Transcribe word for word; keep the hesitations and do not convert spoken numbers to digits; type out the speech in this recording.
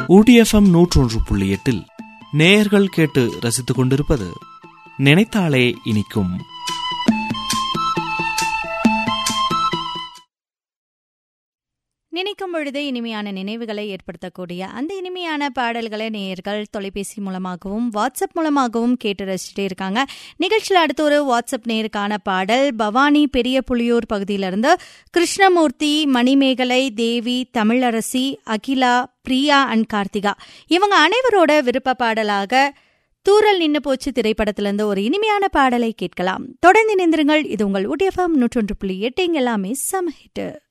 ஊட்டி FM நூற்றொன்று புள்ளி எட்டில் நேயர்கள் கேட்டு ரசித்துக் கொண்டிருப்பது நினைத்தாலே இனிக்கும். நினைக்கும் பொழுதே இனிமையான நினைவுகளை ஏற்படுத்தக்கூடிய அந்த இனிமையான பாடல்களை நேயர்கள் தொலைபேசி மூலமாகவும் வாட்ஸ்அப் மூலமாகவும் கேட்டு ரசிச்சுட்டே இருக்காங்க. நிகழ்ச்சியில் அடுத்த ஒரு வாட்ஸ்அப் நேருக்கான பாடல் பவானி பெரிய புலியூர் பகுதியிலிருந்து கிருஷ்ணமூர்த்தி, மணிமேகலை, தேவி, தமிழரசி, அகிலா, பிரியா அண்ட் கார்த்திகா இவங்க அனைவரோட விருப்ப பாடலாக தூரல் நின்னு போச்சு திரைப்படத்திலிருந்து ஒரு இனிமையான பாடலை கேட்கலாம். தொடர்ந்து இணைந்திருங்கள். இது உங்கள் ஊட்டி எஃப்எம் நூற்றொன்று புள்ளி எட்டு. எல்லாமே சம ஹிட்.